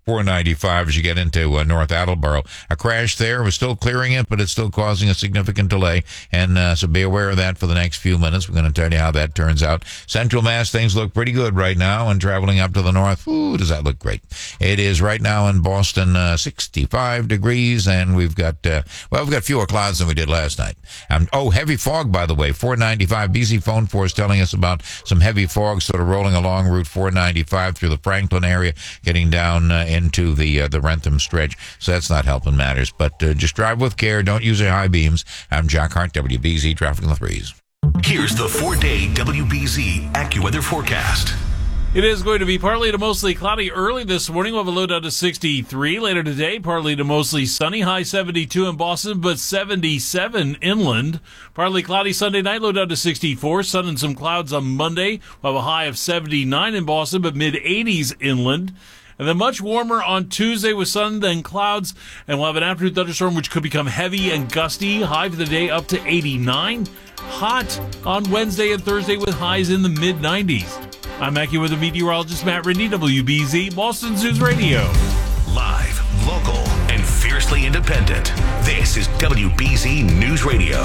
495 as you get into North Attleboro. A crash there. We're still clearing it, but it's still causing a significant delay. And so be aware of that for the next few minutes. We're going to tell you how that turns out. Central Mass, things look pretty good right now. And traveling up to the north, ooh, does that look great. It is right now in Boston 65 degrees. And we've got fewer clouds than we did last night. Heavy fog, by the way. 495. BZ Phone Force telling us about some heavy fog sort of rolling along Route 495 through the Franklin area, getting down into the Rentham stretch. So that's not helping matters. But just drive with care. Don't use your high beams. I'm Jack Hart, WBZ Traffic in the Threes. Here's the 4-day WBZ AccuWeather forecast. It is going to be partly to mostly cloudy early this morning. We'll have a low down to 63. Later today, partly to mostly sunny. High 72 in Boston, but 77 inland. Partly cloudy Sunday night, low down to 64. Sun and some clouds on Monday. We'll have a high of 79 in Boston, but mid-80s inland. And then much warmer on Tuesday with sun, then clouds. And we'll have an afternoon thunderstorm, which could become heavy and gusty. High for the day up to 89. Hot on Wednesday and Thursday with highs in the mid-90s. I'm AccuWeather meteorologist Matt Rindy, WBZ, Boston News Radio. Live, local, and fiercely independent. This is WBZ News Radio.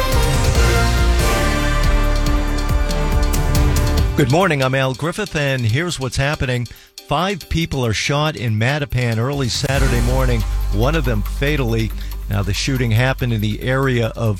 Good morning, I'm Al Griffith, and here's what's happening. 5 people are shot in Mattapan early Saturday morning, one of them fatally. Now, the shooting happened in the area of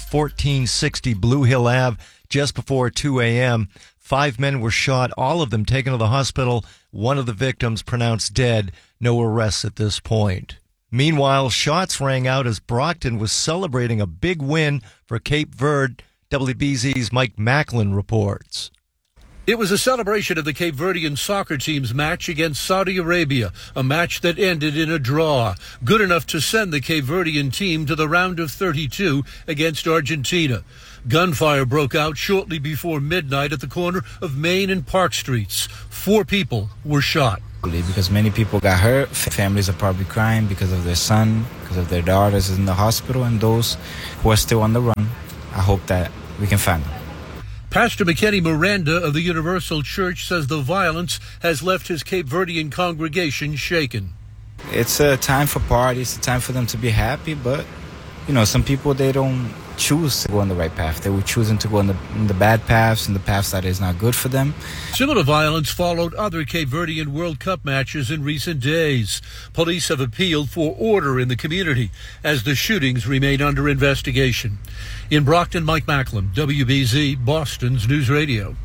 1460 Blue Hill Ave just before 2 a.m. 5 men were shot, all of them taken to the hospital. One of the victims pronounced dead. No arrests at this point. Meanwhile, shots rang out as Brockton was celebrating a big win for Cape Verde. WBZ's Mike Macklin reports. It was a celebration of the Cape Verdean soccer team's match against Saudi Arabia, a match that ended in a draw, good enough to send the Cape Verdean team to the round of 32 against Argentina. Gunfire broke out shortly before midnight at the corner of Main and Park Streets. 4 people were shot. Because many people got hurt. Families are probably crying because of their son, because of their daughters in the hospital, and those who are still on the run. I hope that we can find them. Pastor McKenny Miranda of the Universal Church says the violence has left his Cape Verdean congregation shaken. It's a time for parties, a time for them to be happy, but, some people, they don't choose to go on the right path. They were choosing to go on the bad paths and the paths that is not good for them. Similar violence followed other Cape Verdean World Cup matches in recent days. Police have appealed for order in the community as the shootings remain under investigation. In Brockton, Mike Macklin, WBZ, Boston's News Radio.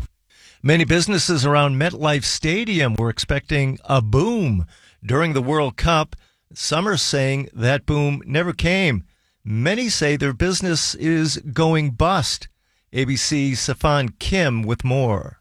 Many businesses around MetLife Stadium were expecting a boom during the World Cup. Some are saying that boom never came. Many say their business is going bust. ABC's Safan Kim with more.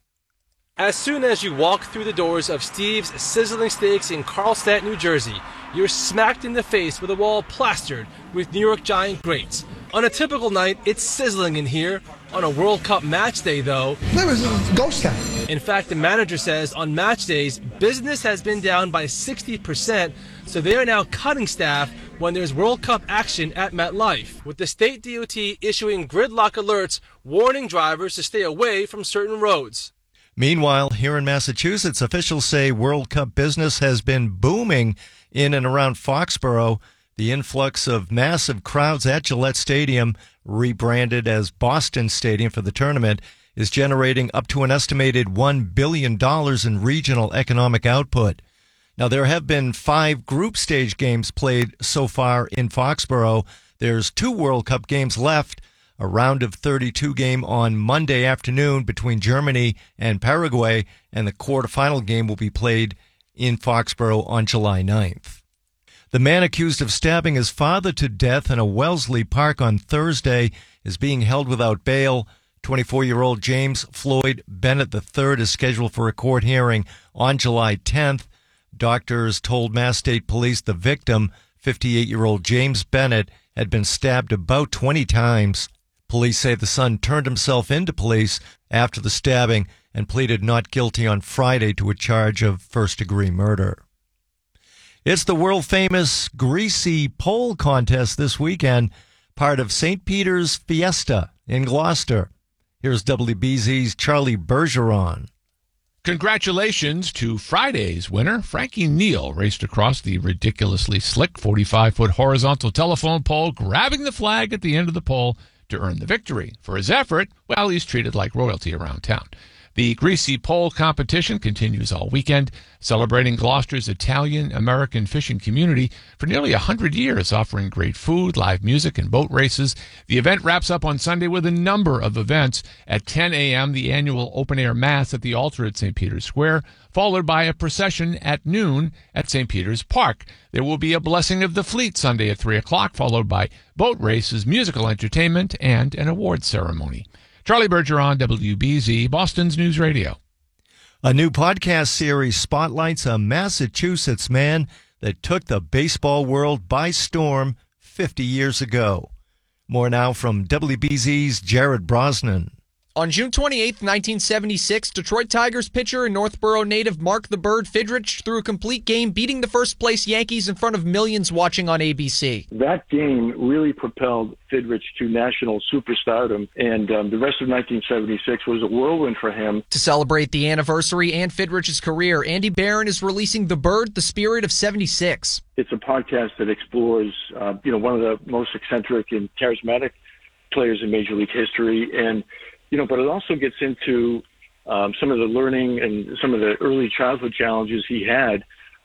As soon as you walk through the doors of Steve's Sizzling Steaks in Carlstadt, New Jersey, you're smacked in the face with a wall plastered with New York Giant greats. On a typical night, it's sizzling in here. On a World Cup match day, though, there was a ghost town. In fact, the manager says on match days, business has been down by 60%, so they are now cutting staff when there's World Cup action at MetLife, with the state DOT issuing gridlock alerts warning drivers to stay away from certain roads. Meanwhile, here in Massachusetts, officials say World Cup business has been booming in and around Foxborough. The influx of massive crowds at Gillette Stadium, rebranded as Boston Stadium for the tournament, is generating up to an estimated $1 billion in regional economic output. Now, there have been 5 group stage games played so far in Foxborough. There's 2 World Cup games left, a round of 32 game on Monday afternoon between Germany and Paraguay, and the quarterfinal game will be played in Foxborough on July 9th. The man accused of stabbing his father to death in a Wellesley Park on Thursday is being held without bail. 24-year-old James Floyd Bennett III is scheduled for a court hearing on July 10th. Doctors told Mass State Police the victim, 58-year-old James Bennett, had been stabbed about 20 times. Police say the son turned himself into police after the stabbing and pleaded not guilty on Friday to a charge of first-degree murder. It's the world-famous Greasy Pole Contest this weekend, part of St. Peter's Fiesta in Gloucester. Here's WBZ's Charlie Bergeron. Congratulations to Friday's winner. Frankie Neal raced across the ridiculously slick 45-foot horizontal telephone pole, grabbing the flag at the end of the pole to earn the victory. For his effort, well, he's treated like royalty around town. The Greasy Pole competition continues all weekend, celebrating Gloucester's Italian-American fishing community for nearly 100 years, offering great food, live music, and boat races. The event wraps up on Sunday with a number of events. At 10 a.m., the annual open-air mass at the altar at St. Peter's Square, followed by a procession at noon at St. Peter's Park. There will be a Blessing of the Fleet Sunday at 3 o'clock, followed by boat races, musical entertainment, and an awards ceremony. Charlie Bergeron, WBZ, Boston's News Radio. A new podcast series spotlights a Massachusetts man that took the baseball world by storm 50 years ago. More now from WBZ's Jared Brosnan. On June 28, 1976, Detroit Tigers pitcher and Northborough native Mark the Bird Fidrych threw a complete game, beating the first-place Yankees in front of millions watching on ABC. That game really propelled Fidrych to national superstardom, and the rest of 1976 was a whirlwind for him. To celebrate the anniversary and Fidrych's career, Andy Barron is releasing The Bird, The Spirit of 76. It's a podcast that explores, one of the most eccentric and charismatic players in Major League history, and but it also gets into some of the learning and some of the early childhood challenges he had,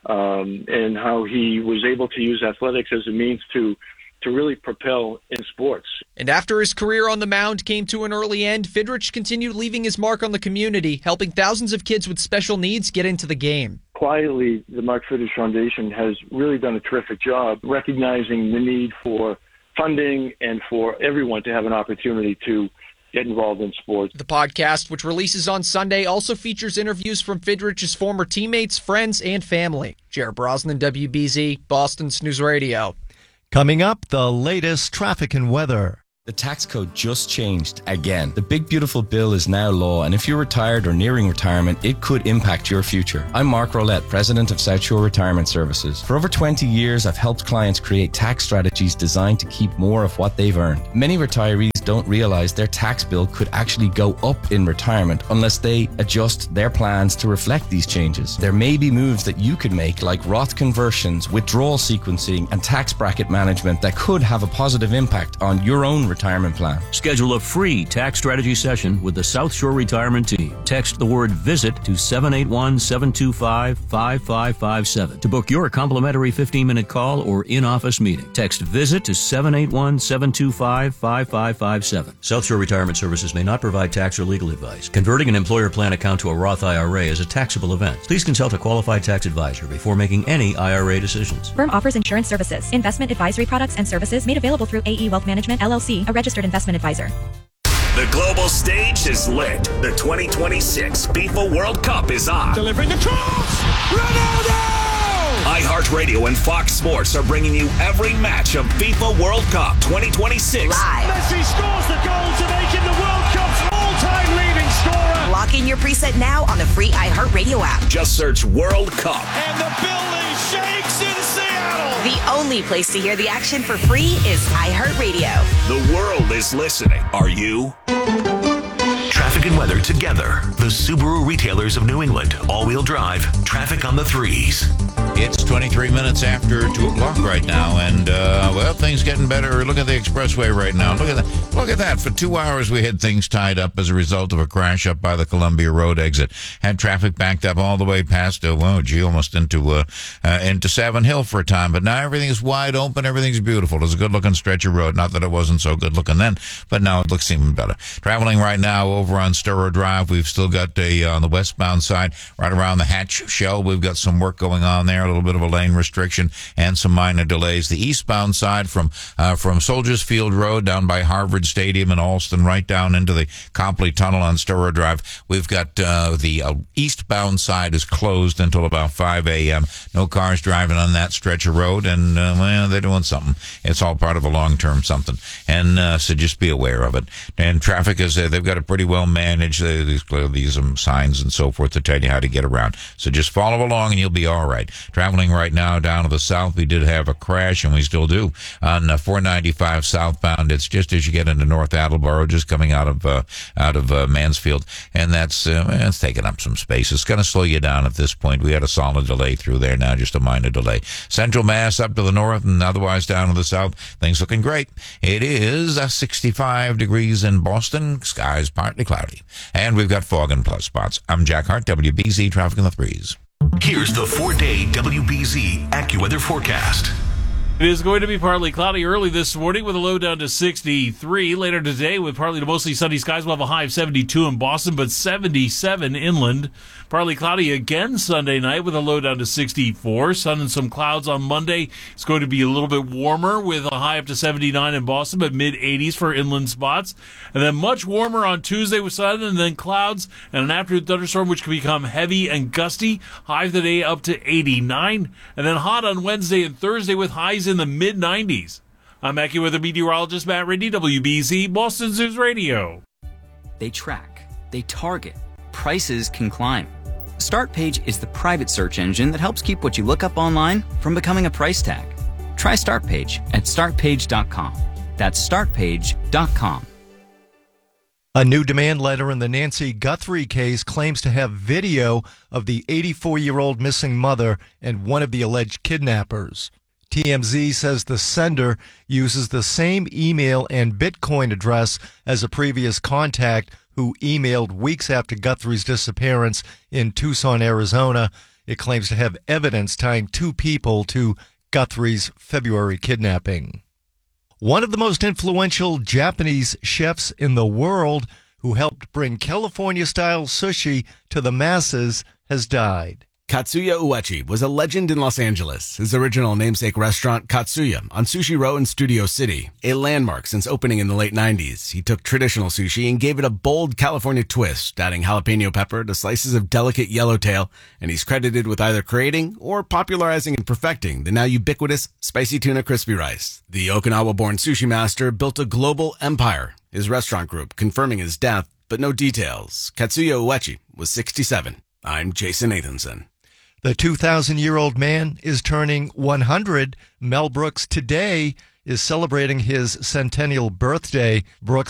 and how he was able to use athletics as a means to really propel in sports. And after his career on the mound came to an early end, Fidrych continued leaving his mark on the community, helping thousands of kids with special needs get into the game. Quietly, the Mark Fidrych Foundation has really done a terrific job recognizing the need for funding and for everyone to have an opportunity to get involved in sports. The podcast, which releases on Sunday, also features interviews from Fidrych's former teammates, friends, and family. Jared Brosnan, WBZ, Boston's News Radio. Coming up, the latest traffic and weather. The tax code just changed again. The big beautiful bill is now law, and if you're retired or nearing retirement, it could impact your future. I'm Mark Rolette, president of South Shore Retirement Services. For over 20 years, I've helped clients create tax strategies designed to keep more of what they've earned. Many retirees don't realize their tax bill could actually go up in retirement unless they adjust their plans to reflect these changes. There may be moves that you could make, like Roth conversions, withdrawal sequencing, and tax bracket management that could have a positive impact on your own retirement plan. Schedule a free tax strategy session with the South Shore Retirement Team. Text the word VISIT to 781-725-5557 to book your complimentary 15-minute call or in-office meeting. Text VISIT to 781-725-5557. South Shore Retirement Services may not provide tax or legal advice. Converting an employer plan account to a Roth IRA is a taxable event. Please consult a qualified tax advisor before making any IRA decisions. Firm offers insurance services, investment advisory products and services made available through AE Wealth Management, LLC, a registered investment advisor. The global stage is lit. The 2026 FIFA World Cup is on. Delivering the cross! Ronaldo! iHeartRadio and Fox Sports are bringing you every match of FIFA World Cup 2026. Live. Messi scores the goal to make him the World Cup's all-time leading scorer. Lock in your preset now on the free iHeartRadio app. Just search World Cup. And the building shakes in Seattle. The only place to hear the action for free is iHeartRadio. The world is listening. Are you? Traffic and weather together. The Subaru retailers of New England. All-wheel drive. Traffic on the threes. It's 23 minutes after 2 o'clock right now, and, things getting better. Look at the expressway right now. Look at that. Look at that. For 2 hours, we had things tied up as a result of a crash up by the Columbia Road exit. Had traffic backed up all the way past, almost into Savin Hill for a time. But now everything is wide open. Everything's beautiful. It's a good-looking stretch of road. Not that it wasn't so good-looking then, but now it looks even better. Traveling right now over on Sturrow Drive, we've still got on the westbound side, right around the Hatch Shell, we've got some work going on there. A little bit of a lane restriction and some minor delays. The eastbound side from Soldiers Field Road down by Harvard Stadium in Alston right down into the Copley Tunnel on Sturrow Drive. We've got the eastbound side is closed until about 5 a.m. No cars driving on that stretch of road, and they're doing something. It's all part of a long-term something, and so just be aware of it. And traffic is they've got it pretty well managed. These signs and so forth to tell you how to get around. So just follow along and you'll be all right. Traveling right now down to the south, we did have a crash, and we still do, on 495 southbound. It's just as you get into North Attleboro, just coming out of Mansfield, and that's it's taking up some space. It's going to slow you down at this point. We had a solid delay through there now, just a minor delay. Central Mass up to the north and otherwise down to the south, things looking great. It is 65 degrees in Boston, skies partly cloudy, and we've got fog and plus spots. I'm Jack Hart, WBZ Traffic in the Threes. Here's the 4-day WBZ AccuWeather forecast. It is going to be partly cloudy early this morning with a low down to 63. Later today with partly to mostly sunny skies, we'll have a high of 72 in Boston, but 77 inland. Partly cloudy again Sunday night with a low down to 64. Sun and some clouds on Monday. It's going to be a little bit warmer with a high up to 79 in Boston, but mid-80s for inland spots. And then much warmer on Tuesday with sun and then clouds and an afternoon thunderstorm which can become heavy and gusty. Highs today up to 89. And then hot on Wednesday and Thursday with highs in the mid-90s. I'm AccuWeather meteorologist Matt Ridley, WBZ Boston News Radio. They track, they target, prices can climb. StartPage is the private search engine that helps keep what you look up online from becoming a price tag. Try StartPage at startpage.com. That's startpage.com. A new demand letter in the Nancy Guthrie case claims to have video of the 84-year-old missing mother and one of the alleged kidnappers. TMZ says the sender uses the same email and Bitcoin address as a previous contact who emailed weeks after Guthrie's disappearance in Tucson, Arizona. It claims to have evidence tying two people to Guthrie's February kidnapping. One of the most influential Japanese chefs in the world who helped bring California-style sushi to the masses has died. Katsuya Uechi was a legend in Los Angeles. His original namesake restaurant, Katsuya, on Sushi Row in Studio City, a landmark since opening in the late 90s. He took traditional sushi and gave it a bold California twist, adding jalapeno pepper to slices of delicate yellowtail, and he's credited with either creating or popularizing and perfecting the now ubiquitous spicy tuna crispy rice. The Okinawa-born sushi master built a global empire, his restaurant group confirming his death, but no details. Katsuya Uechi was 67. I'm Jason Nathanson. The 2,000-year-old man is turning 100. Mel Brooks today is celebrating his centennial birthday. Brooks